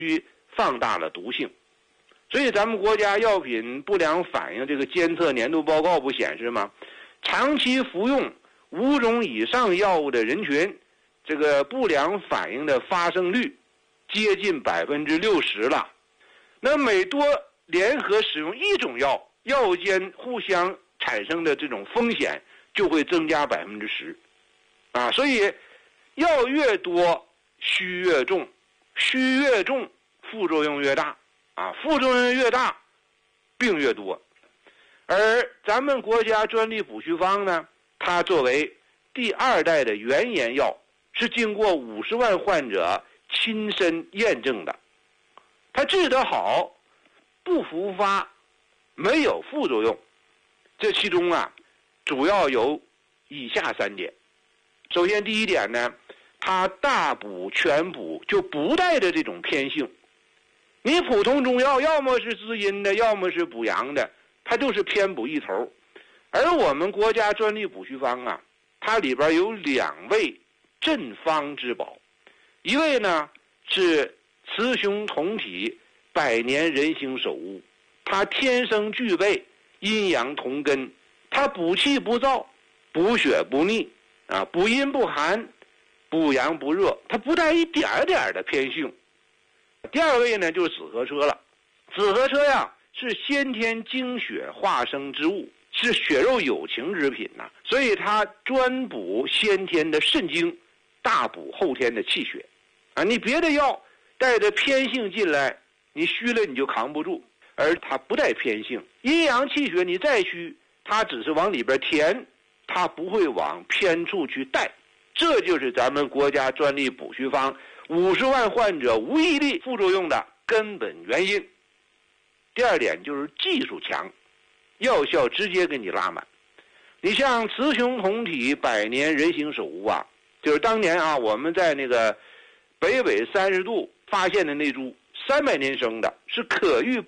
放大了毒性。所以咱们国家药品不良反应这个监测年度报告不显示吗？长期服用5种以上药物的人群，这个不良反应的发生率接近60%了。那每多联合使用1种药，药物间互相产生的这种风险就会增加10%。所以药越多虚越重，虚越重副作用越大，副作用越大病越多。而咱们国家专利补虚方呢，它作为第2代的原研药，是经过50万患者亲身验证的，它治得好，不复发，没有副作用。这其中主要有以下3点。首先第一点呢，它大补全补，就不带着这种偏性。你普通中药要么是滋阴的，要么是补阳的，它就是偏补一头。而我们国家专利补虚方它里边有2味镇方之宝，一味呢是雌雄同体100年人形首乌，它天生具备阴阳同根，它补气不燥，补血不腻，补阴不寒，补阳不热，它不带一点点的偏性。第2位呢就是紫河车了。紫河车是先天精血化生之物，是血肉有情之品所以它专补先天的肾精，大补后天的气血你别的药带着偏性进来，你虚了你就扛不住，而它不带偏性，阴阳气血你再虚，它只是往里边填，它不会往偏处去带。这就是咱们国家专利补虚方50万患者无一例副作用的根本原因。第2点就是技术强，药效直接给你拉满。你像雌雄同体100年人形首乌就是当年我们在那个北纬30度发现的那株300年生的，是可遇